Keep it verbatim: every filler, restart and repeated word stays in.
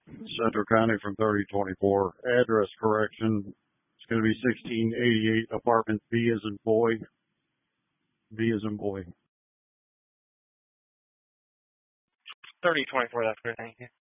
Central County from thirty twenty-four. Address correction. It's going to be sixteen eighty-eight apartment B as in boy. B as in boy. thirty twenty-four, that's good, thank you.